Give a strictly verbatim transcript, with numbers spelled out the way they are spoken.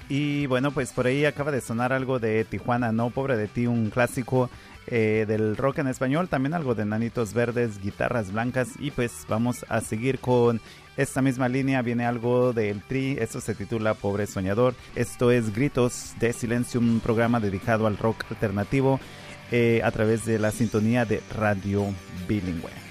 Y bueno, pues por ahí acaba de sonar algo de Tijuana, ¿no? Pobre de ti, un clásico eh, del rock en español. También algo de Nanitos Verdes, Guitarras Blancas. Y pues vamos a seguir con esta misma línea. Viene algo del Tri. Esto se titula Pobre Soñador. Esto es Gritos de Silencio, un programa dedicado al rock alternativo eh, a través de la sintonía de Radio Bilingüe.